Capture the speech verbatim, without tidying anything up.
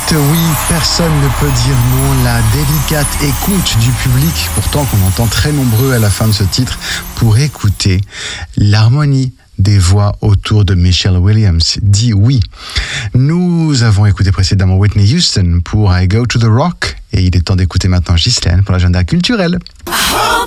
oui, personne ne peut dire non. La délicate écoute du public, pourtant qu'on entend très nombreux à la fin de ce titre, pour écouter l'harmonie des voix autour de Michelle Williams. Dit oui. Nous avons écouté précédemment Whitney Houston pour I Go to the Rock, et il est temps d'écouter maintenant Ghislaine pour l'agenda culturel. I hope